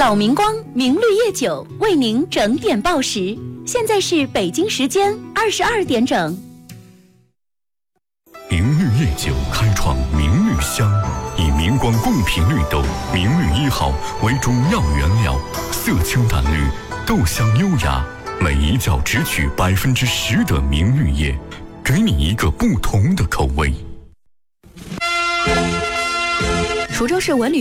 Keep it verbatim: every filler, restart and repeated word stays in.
老明光明绿叶酒为您整点报时，现在是北京时间二十二点整。 明绿叶酒开创明绿香，以明光贡品绿豆明绿一号为主要原料，色清淡绿，豆香优雅，每一窖只取百分之十的明绿叶，给你一个不同的口味。 滁州市文旅